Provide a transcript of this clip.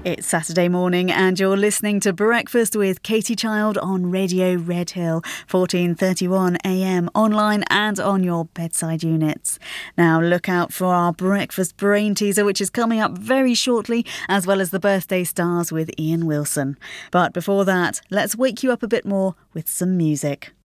It's Saturday morning and you're listening to Breakfast with Katie Child on Radio Red Hill, 14:31 a.m, online and on your bedside units. Now look out for our breakfast brain teaser, which is coming up very shortly, as well as the birthday stars with Ian Wilson. But before that, let's wake you up a bit more with some music.